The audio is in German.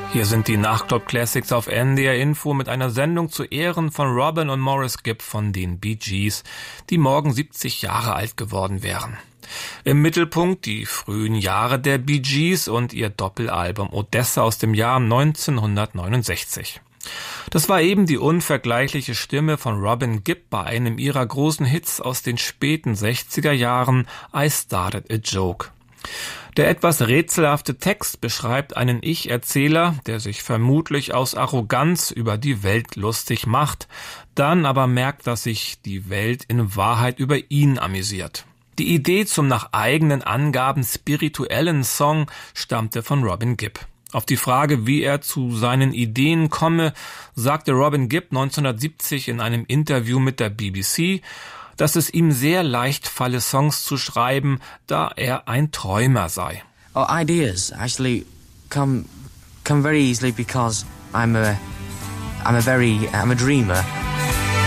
Hier sind die Nachtclub Classics auf NDR Info mit einer Sendung zu Ehren von Robin und Maurice Gibb von den Bee Gees, die morgen 70 Jahre alt geworden wären. Im Mittelpunkt die frühen Jahre der Bee Gees und ihr Doppelalbum Odessa aus dem Jahr 1969. Das war eben die unvergleichliche Stimme von Robin Gibb bei einem ihrer großen Hits aus den späten 60er Jahren, I Started a Joke. Der etwas rätselhafte Text beschreibt einen Ich-Erzähler, der sich vermutlich aus Arroganz über die Welt lustig macht, dann aber merkt, dass sich die Welt in Wahrheit über ihn amüsiert. Die Idee zum nach eigenen Angaben spirituellen Song stammte von Robin Gibb. Auf die Frage, wie er zu seinen Ideen komme, sagte Robin Gibb 1970 in einem Interview mit der BBC, dass es ihm sehr leicht falle, Songs zu schreiben, da er ein Träumer sei. Oh, ideas actually come very easily because I'm a dreamer.